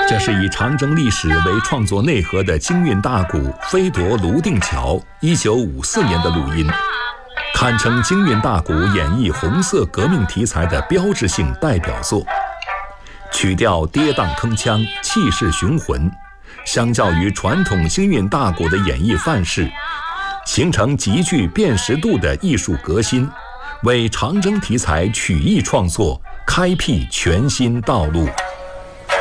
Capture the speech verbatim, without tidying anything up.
这是以长征历史为创作内核的京韵大鼓《飞夺泸定桥》一九五四年的录音，堪称京韵大鼓演绎红色革命题材的标志性代表作。曲调跌宕铿锵，气势雄浑，相较于传统京韵大鼓的演绎范式，形成极具辨识度的艺术革新，为长征题材曲艺创作开辟全新道路。